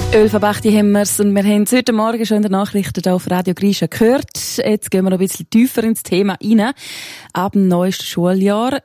Ölverbachti haben wir's und wir haben es heute Morgen schon in den Nachrichten auf Radio Grisha gehört. Jetzt gehen wir noch ein bisschen tiefer ins Thema rein. Ab dem neuen Schuljahr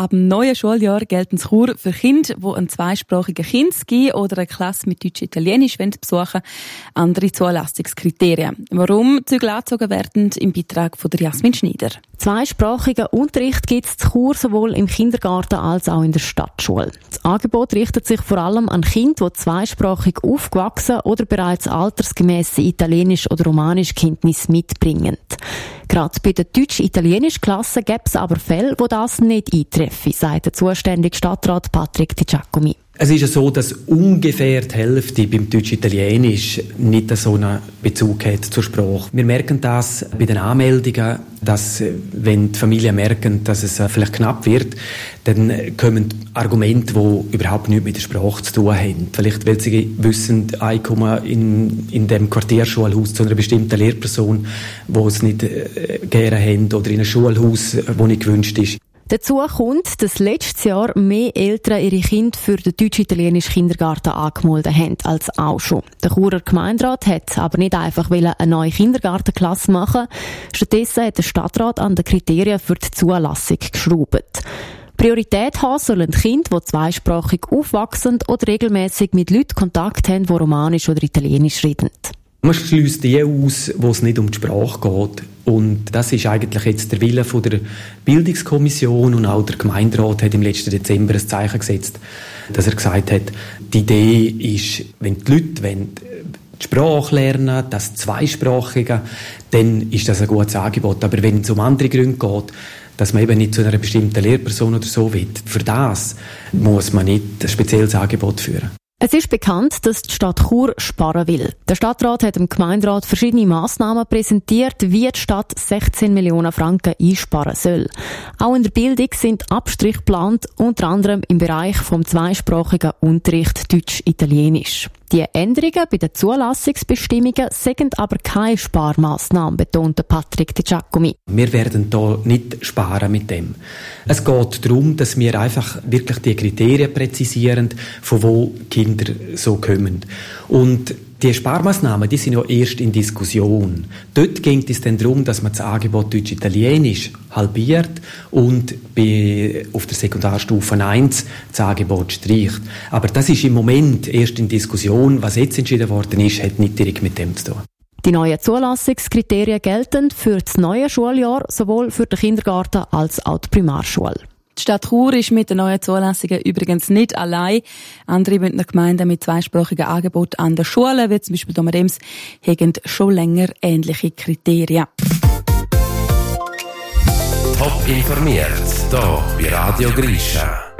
gelten in Chur für Kinder, die einen zweisprachigen Kindsgi oder eine Klasse mit Deutsch-Italienisch besuchen, andere Zulassungskriterien. Warum Zügel angezogen werden, im Beitrag von der Jasmin Schneider. Zweisprachigen Unterricht gibt es in Chur sowohl im Kindergarten als auch in der Stadtschule. Das Angebot richtet sich vor allem an Kinder, die zweisprachig aufgewachsen oder bereits altersgemäße Italienisch- oder Romanisch-Kenntnisse mitbringen. Gerade bei den Deutsch-Italienisch-Klassen gäbe es aber Fälle, wo das nicht eintreffen, sagt der zuständige Stadtrat Patrick Di Giacomi. Es ist ja so, dass ungefähr die Hälfte beim Deutsch-Italienisch nicht so einen Bezug hat zur Sprache. Wir merken das bei den Anmeldungen, dass wenn die Familien merken, dass es vielleicht knapp wird, dann kommen Argumente, die überhaupt nichts mit der Sprache zu tun haben. Vielleicht, weil sie wissen, ich komme in dem Quartierschulhaus zu einer bestimmten Lehrperson, die es nicht gerne haben, oder in einem Schulhaus, das nicht gewünscht ist. Dazu kommt, dass letztes Jahr mehr Eltern ihre Kinder für den deutsch-italienischen Kindergarten angemeldet haben als auch schon. Der Churer Gemeinderat hat aber nicht einfach eine neue Kindergartenklasse machen. Stattdessen hat der Stadtrat an den Kriterien für die Zulassung geschraubt. Priorität haben sollen Kinder, die zweisprachig aufwachsen oder regelmäßig mit Leuten Kontakt haben, die Romanisch oder Italienisch reden. Man schliesst die aus, wo es nicht um die Sprache geht. Und das ist eigentlich jetzt der Wille von der Bildungskommission, und auch der Gemeinderat hat im letzten Dezember ein Zeichen gesetzt, dass er gesagt hat, die Idee ist, wenn die Leute die Sprache lernen, das Zweisprachige, dann ist das ein gutes Angebot. Aber wenn es um andere Gründe geht, dass man eben nicht zu einer bestimmten Lehrperson oder so will, für das muss man nicht ein spezielles Angebot führen. Es ist bekannt, dass die Stadt Chur sparen will. Der Stadtrat hat dem Gemeinderat verschiedene Massnahmen präsentiert, wie die Stadt 16 Millionen Franken einsparen soll. Auch in der Bildung sind Abstriche geplant, unter anderem im Bereich vom zweisprachigen Unterricht Deutsch-Italienisch. Die Änderungen bei den Zulassungsbestimmungen sind aber keine Sparmaßnahmen, betonte Patrick Di Giacomi. Wir werden hier nicht sparen mit dem. Es geht darum, dass wir einfach wirklich die Kriterien präzisieren, von wo Kinder so kommen. Und die Sparmaßnahmen, die sind ja erst in Diskussion. Dort ging es dann darum, dass man das Angebot Deutsch-Italienisch halbiert und auf der Sekundarstufe 1 das Angebot streicht. Aber das ist im Moment erst in Diskussion. Was jetzt entschieden worden ist, hat nicht direkt mit dem zu tun. Die neuen Zulassungskriterien gelten für das neue Schuljahr, sowohl für den Kindergarten als auch die Primarschule. Die Stadt Chur ist mit den neuen Zulassungen übrigens nicht allein. Andere Bündner Gemeinden mit zweisprachigen Angeboten an der Schule, wie zum Beispiel Domarems, haben schon länger ähnliche Kriterien. Top informiert, hier bei Radio Grisha.